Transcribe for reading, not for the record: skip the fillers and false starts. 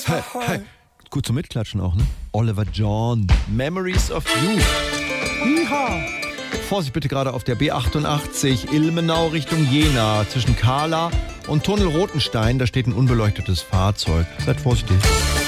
Hey. Gut zum Mitklatschen auch, ne? Oliver John, Memories of You. Hiha. Vorsicht bitte gerade auf der B88 Ilmenau Richtung Jena. Zwischen Kahla und Tunnel Rotenstein, da steht ein unbeleuchtetes Fahrzeug. Seid vorsichtig.